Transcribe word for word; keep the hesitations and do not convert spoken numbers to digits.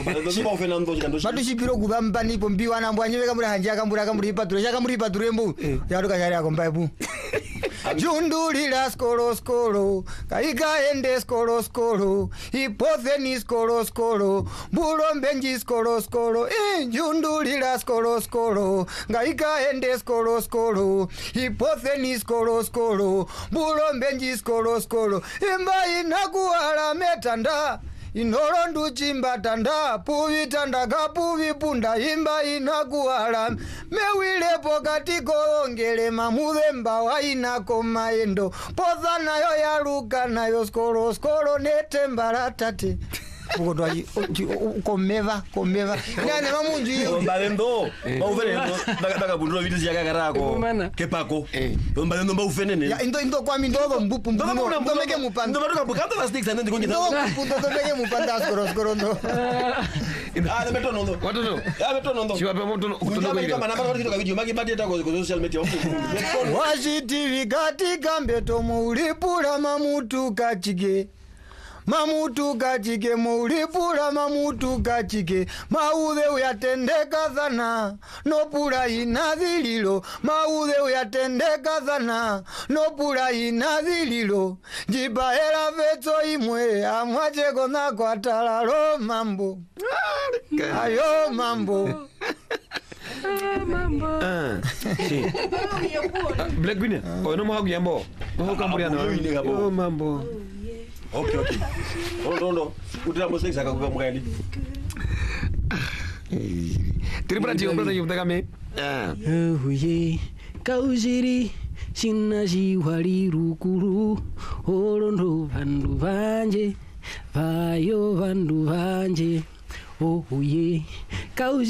ndozipa ufena ndozi ndozi matu chipiro kubamba nipo mbiwa na mbwanye kamuri hanja kamuri kamuri pature chaka muri pature mbu yaruka chari akomba ibu jundulira skolo skolo kaika ende skolo skolo ipozeni skolo skolo bulombenji skolo skolo eh jundulira skolo skolo kaika ende skolo skolo ipozeni skolo skolo bulombenji skolo skolo imba inakuala metanda inolondu chimba tanda puvi tanda kapuvi punda imba inakuala mewilepo katiko ongele mamudhemba wainako maendo poza nayo yaluka nayo skolo skolo netembara tate ukotwaji komeva komeva nane mamunju iyo mbalendo baufenendo daga bundro vitu ziyaka karako kepako mbalendo baufenene ya indo indo kwa mindogo mbupu mbuno ndo meke mupanda ndo bukata la sticks ande ngonje ndo mputo ndo meke mupanda skoro skoro ndo ah meto nondo watoto ya meto nondo chiwape moto kutoka ile kama namba kwa video maki badi ta kwa social media washiti vikati kambeto mulipula mamutu kachike mamutu kachike mulipula mamutu kachike maudhe uyatendeka sana nopula inadhililo maudhe uyatendeka sana nopula inadhililo jipaela vetso imwe amwacheko na kwa talalo mambo ayo mambo mambo ah si Black Guinea ono mhagu yambo ho kamuriana oh mambo okay okay ndo ndo utira mo sex akakuka mukali tripura tio brother yubdaga me ah huye kauziri sinaji wali rukuru orondo vandu vanje vayo vandu vanje oh huye kauzi